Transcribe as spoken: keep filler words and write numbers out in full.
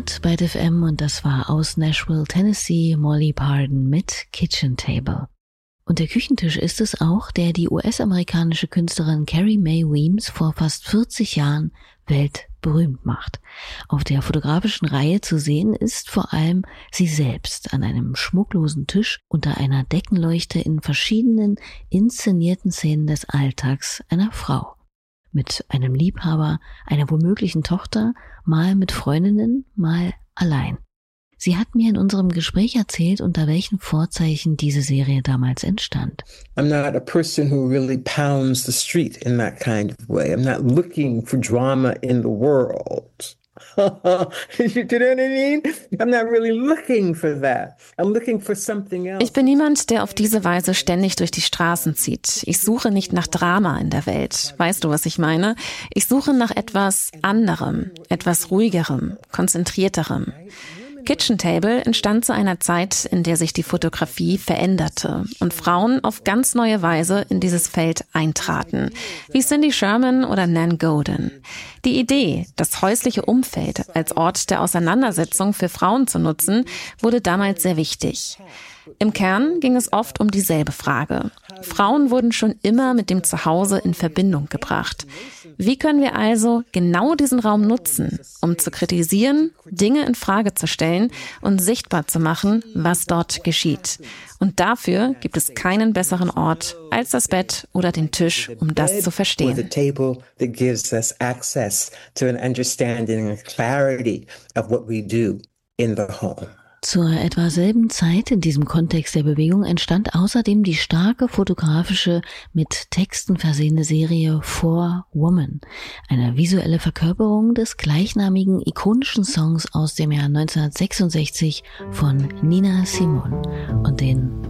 gehört bei D F M und das war aus Nashville, Tennessee, Molly Parton mit Kitchen Table. Und der Küchentisch ist es auch, der die U S-amerikanische Künstlerin Carrie Mae Weems vor fast vierzig Jahren weltberühmt macht. Auf der fotografischen Reihe zu sehen ist vor allem sie selbst an einem schmucklosen Tisch unter einer Deckenleuchte in verschiedenen inszenierten Szenen des Alltags einer Frau. Mit einem Liebhaber, einer womöglichen Tochter, mal mit Freundinnen, mal allein. Sie hat mir in unserem Gespräch erzählt, unter welchen Vorzeichen diese Serie damals entstand. I'm not a person who really pounds the street in that kind of way. I'm not looking for drama in the world. Do you know what I mean? I'm not really looking for that. I'm looking for something else. Ich bin niemand, der auf diese Weise ständig durch die Straßen zieht. Ich suche nicht nach Drama in der Welt. Weißt du, was ich meine? Ich suche nach etwas anderem, etwas ruhigerem, konzentrierterem. Kitchen Table entstand zu einer Zeit, in der sich die Fotografie veränderte und Frauen auf ganz neue Weise in dieses Feld eintraten, wie Cindy Sherman oder Nan Goldin. Die Idee, das häusliche Umfeld als Ort der Auseinandersetzung für Frauen zu nutzen, wurde damals sehr wichtig. Im Kern ging es oft um dieselbe Frage. Frauen wurden schon immer mit dem Zuhause in Verbindung gebracht. Wie können wir also genau diesen Raum nutzen, um zu kritisieren, Dinge in Frage zu stellen und sichtbar zu machen, was dort geschieht? Und dafür gibt es keinen besseren Ort als das Bett oder den Tisch, um das zu verstehen. Zur etwa selben Zeit in diesem Kontext der Bewegung entstand außerdem die starke fotografische, mit Texten versehene Serie For Woman, eine visuelle Verkörperung des gleichnamigen ikonischen Songs aus dem Jahr neunzehnhundertsechsundsechzig von Nina Simone und den